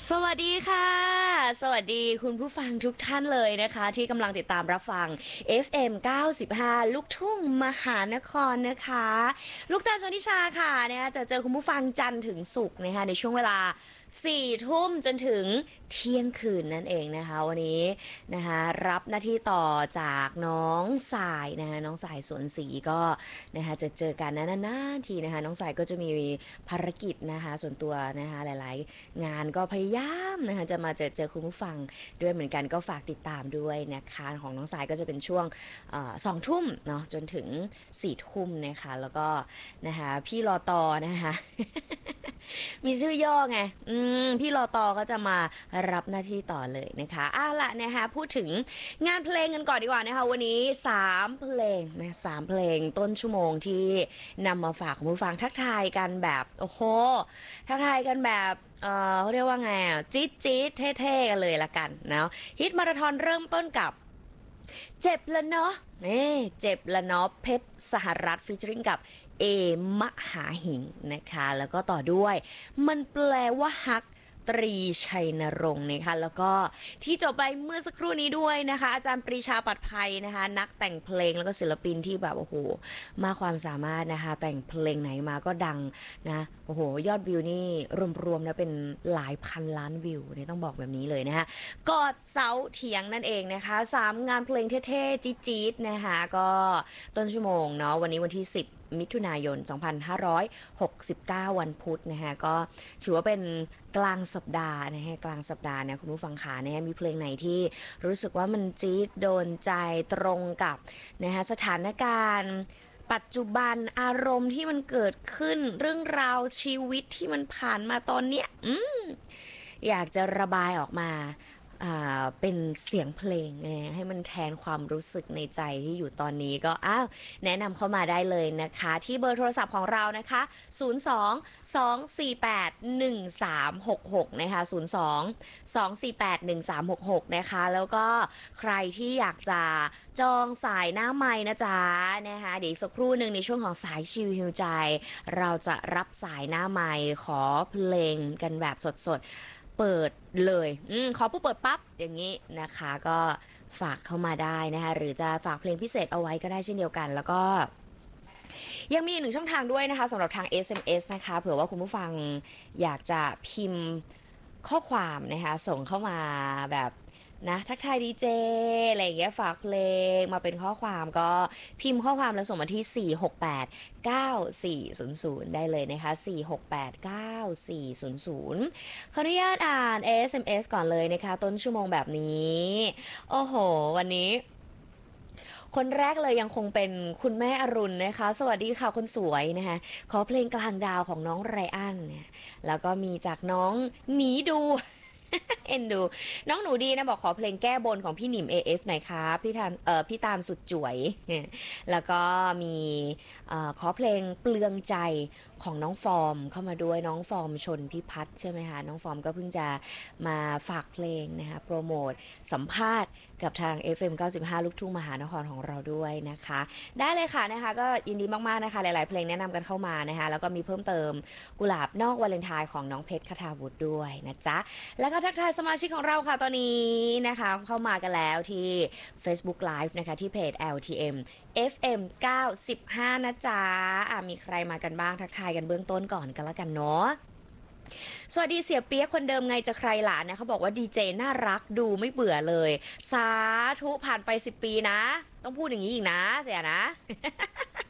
สวัสดีค่ะสวัสดีคุณผู้ฟังทุกท่านเลยนะคะที่กำลังติดตามรับฟัง FM 95ลูกทุ่งมหานครนะคะลูกตาลชนทิชาค่ะนะคะจะเจอคุณผู้ฟังจันทร์ถึงศุกร์นะคะในช่วงเวลา4 ทุ่มจนถึงเที่ยงคืนนั่นเองนะคะวันนี้นะคะรับหน้าที่ต่อจากน้องสายนะคะน้องสายสวนศรีก็นะคะจะเจอกันนานๆทีนะคะน้องสายก็จะมีภารกิจนะคะส่วนตัวนะคะหลายๆงานก็พยายามนะคะจะมาเจอคุณผู้ฟังด้วยเหมือนกันก็ฝากติดตามด้วยนะคะของน้องสายก็จะเป็นช่วง2 ทุ่มเนาะจนถึง4 ทุ่มนะคะแล้วก็นะคะพี่รอตอนะคะมีชื่อย่อไงพี่รอตอก็จะมารับหน้าที่ต่อเลยนะคะละนะคะพูดถึงงานเพลงกันก่อนดีกว่านะคะวันนี้3เพลงนะ3เพลงต้นชั่วโมงที่นำมาฝากคุณผู้ฟังทักทายกันแบบโอ้โหทักทายกันแบบเขาเรียกว่าไงจี๊ดจี๊ดเท่ๆกันเลยละกันนะฮิตมาราธอนเริ่มต้นกับเจ็บละเนาะนี่เจ็บละเนาะเพชรสหรัฐฟีเจอริงกับเอมหาหิงนะคะแล้วก็ต่อด้วยมันแปลว่าฮักตรีชัยนรงค์นะคะแล้วก็ที่จบไปเมื่อสักครู่นี้ด้วยนะคะอาจารย์ปรีชาปัตไพนะคะนักแต่งเพลงแล้วก็ศิลปินที่แบบโอ้โหมากความสามารถนะคะแต่งเพลงไหนมาก็ดังนะโอ้โหยอดวิวนี่รวมๆนะเป็นหลายพันล้านวิวนี่ต้องบอกแบบนี้เลยนะคะกอดเสาเถียงนั่นเองนะคะ3งานเพลงเท่ๆจี๊ดๆนะคะก็ต้นชั่วโมงเนาะวันนี้วันที่10มิถุนายน 2569 วันพุธนะคะก็ถือว่าเป็นกลางสัปดาห์นะฮะกลางสัปดาห์เนี่ยคุณผู้ฟังขานะฮะมีเพลงไหนที่รู้สึกว่ามันจี๊ดโดนใจตรงกับนะฮะสถานการณ์ปัจจุบันอารมณ์ที่มันเกิดขึ้นเรื่องราวชีวิตที่มันผ่านมาตอนเนี้ยอยากจะระบายออกมาเป็นเสียงเพลงให้มันแทนความรู้สึกในใจที่อยู่ตอนนี้ก็แนะนำเข้ามาได้เลยนะคะที่เบอร์โทรศัพท์ของเรานะคะ02-248-1366นะคะ02-248-1366นะคะแล้วก็ใครที่อยากจะจองสายหน้าไม้นะจ๊ะนะคะเดี๋ยวสักครู่หนึ่งในช่วงของสายชิลฮิวใจเราจะรับสายหน้าไม้ขอเพลงกันแบบสดๆเปิดเลยขอผู้เปิดปั๊บอย่างนี้นะคะก็ฝากเข้ามาได้นะคะหรือจะฝากเพลงพิเศษเอาไว้ก็ได้เช่นเดียวกันแล้วก็ยังมีอีกหนึ่งช่องทางด้วยนะคะสำหรับทาง SMS นะคะเผื่อว่าคุณผู้ฟังอยากจะพิมพ์ข้อความนะคะส่งเข้ามาแบบนะทักทายดีเจอะไรอย่างเงี้ยฝากเพลงมาเป็นข้อความก็พิมพ์ข้อความแล้วส่งมาที่4689400ได้เลยนะคะ4689400ขออนุญาตอ่าน SMS ก่อนเลยนะคะต้นชั่วโมงแบบนี้โอ้โหวันนี้คนแรกเลยยังคงเป็นคุณแม่อรุณนะคะสวัสดีค่ะคนสวยนะคะขอเพลงกลางดาวของน้องไรอันเนี่ยแล้วก็มีจากน้องหนีดู เอ็นดูน้องหนูดีนะบอกขอเพลงแก้บนของพี่หนิม AF หน่อยครับพี่ตาลสุดจ๋วยแล้วก็มีขอเพลงเปลืองใจของน้องฟอร์มเข้ามาด้วยน้องฟอร์มชนพิพัฒน์ใช่ไหมคะน้องฟอร์มก็เพิ่งจะมาฝากเพลงนะคะโปรโมทสัมภาษณ์กับทาง FM 95ลูกทุ่งมหานครของเราด้วยนะคะได้เลยค่ะนะคะก็ยินดีมากๆนะคะหลายๆเพลงแนะนำกันเข้ามานะคะแล้วก็มีเพิ่มเติมกุหลาบนอกวาเลนไทน์ของน้องเพชรคทาวุฒิด้วยนะจ๊ะแล้วก็ทักทายสมาชิกของเราค่ะตอนนี้นะคะเข้ามากันแล้วที่ Facebook Live นะคะที่เพจ LTM FM 95นะจ๊ะมีใครมากันบ้างทักทายกันเบื้องต้นก่อนกันแล้วกันเนาะสวัสดีเสียเปียกคนเดิมไงจะใครหลานนะเขาบอกว่าดีเจน่ารักดูไม่เบื่อเลยสาธุผ่านไป10 ปีนะต้องพูดอย่างนี้อีกนะเสียนะ